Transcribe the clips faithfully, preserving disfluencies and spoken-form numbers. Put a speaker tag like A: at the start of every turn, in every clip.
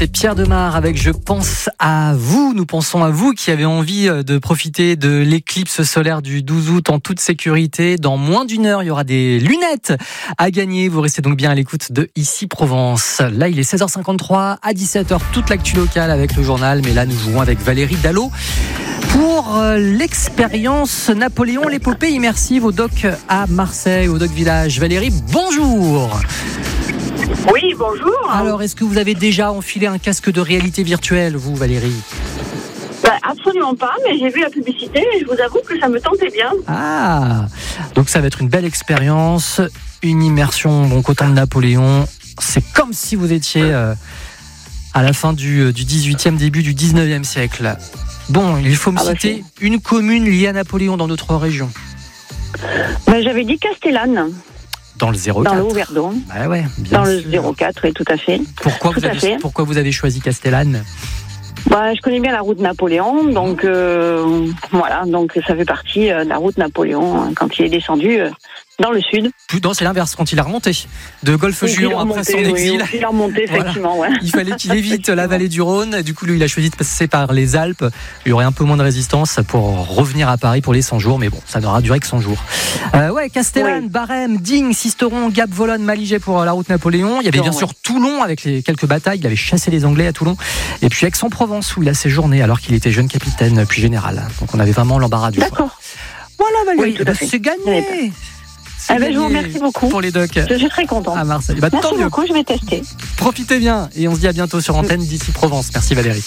A: C'est Pierre Demar avec Je pense à vous. Nous pensons à vous qui avez envie de profiter de l'éclipse solaire du douze août en toute sécurité. Dans moins d'une heure, il y aura des lunettes à gagner. Vous restez donc bien à l'écoute de Ici Provence. Là, il est seize heures cinquante-trois. À dix-sept heures, toute l'actu locale avec le journal. Mais là, nous jouons avec Valérie Dallot pour l'expérience Napoléon, l'épopée immersive au dock à Marseille, au dock village. Valérie, bonjour.
B: Oui, bonjour.
A: Alors, est-ce que vous avez déjà enfilé un casque de réalité virtuelle, vous, Valérie ?
B: Bah, absolument pas, mais j'ai vu la publicité et je vous avoue que ça me tentait bien.
A: Ah, donc ça va être une belle expérience, une immersion donc au temps de Napoléon. C'est comme si vous étiez euh, à la fin du, du dix-huitième, début du dix-neuvième siècle. Bon, il faut me
B: ah bah
A: citer c'est... une commune liée à Napoléon dans notre région.
B: Bah, j'avais dit Castellane.
A: Dans le zéro quatre.
B: Dans le Haut-Verdon.
A: Bah ouais, bien
B: Dans
A: sûr.
B: le zéro quatre, oui, tout à fait.
A: Pourquoi,
B: tout
A: vous
B: à
A: avez,
B: fait.
A: pourquoi vous avez choisi Castellane ?
B: Bah, je connais bien la route Napoléon, donc euh, voilà, donc ça fait partie de la route Napoléon quand il est descendu euh, dans le sud.
A: Non, c'est l'inverse, quand il a remonté de Golfe-Juan après son exil.
B: Oui, il a remonté, effectivement, voilà.
A: Ouais. Il fallait qu'il évite la vallée du Rhône. Du coup, lui, il a choisi de passer par les Alpes. Il y aurait un peu moins de résistance pour revenir à Paris pour les cent jours, mais bon, ça n'aura duré que cent jours. Euh, ouais, Castellane, oui. Barème, Digne, Sisteron, Gap, Volonne, Malijai pour la route Napoléon. Il y avait non, bien ouais. sûr Toulon avec les quelques batailles. Il avait chassé les Anglais à Toulon. Et puis Aix-en-Provence où il a séjourné alors qu'il était jeune capitaine puis général. Donc on avait vraiment l'embarras du choix.
B: D'accord.
A: Voilà, Valérie,
B: oui,
A: bah, c'est gagné.
B: Oui, Eh ben, je vous remercie beaucoup.
A: Pour les docks.
B: Je suis très contente.
A: À Marseille. Bah,
B: Merci
A: tant mieux.
B: beaucoup, je vais tester.
A: Profitez bien et on se dit à bientôt sur antenne d'Ici Provence. Merci Valérie.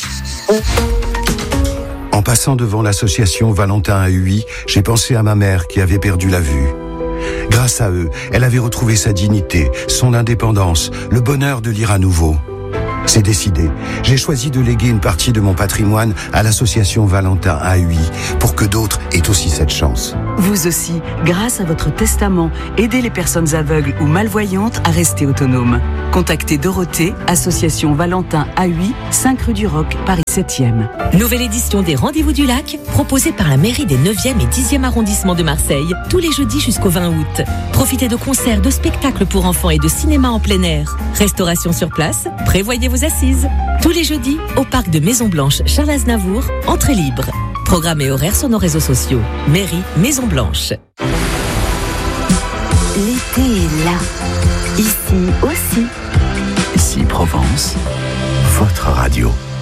C: En passant devant l'association Valentin à Huy, j'ai pensé à ma mère qui avait perdu la vue. Grâce à eux, elle avait retrouvé sa dignité, son indépendance, le bonheur de lire à nouveau. C'est décidé. J'ai choisi de léguer une partie de mon patrimoine à l'association Valentin à Huy pour que d'autres aient aussi cette chance.
D: Vous aussi, grâce à votre testament, aidez les personnes aveugles ou malvoyantes à rester autonomes. Contactez Dorothée, association Valentin à Huy, cinq rue du Roc, Paris septième.
E: Nouvelle édition des Rendez-vous du Lac, proposée par la mairie des neuvième et dixième arrondissements de Marseille, tous les jeudis jusqu'au vingt août. Profitez de concerts, de spectacles pour enfants et de cinéma en plein air. Restauration sur place, prévoyez vos assises. Tous les jeudis, au parc de Maison Blanche Charles Aznavour, entrée libre. Programme et horaires sur nos réseaux sociaux. Mairie Maison Blanche.
F: L'été est là. Ici aussi.
G: Ici Provence, votre radio.